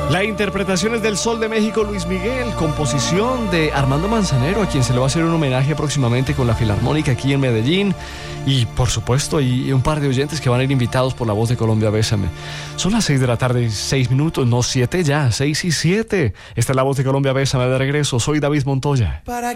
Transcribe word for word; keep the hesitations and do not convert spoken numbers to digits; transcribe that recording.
La interpretación es del Sol de México, Luis Miguel, composición de Armando Manzanero, a quien se le va a hacer un homenaje próximamente con la Filarmónica aquí en Medellín. Y por supuesto, y un par de oyentes que van a ir invitados por La Voz de Colombia, Bésame. Son las seis de la tarde y seis minutos, no siete ya, seis y siete. Esta es La Voz de Colombia, Bésame, de regreso. Soy David Montoya. Para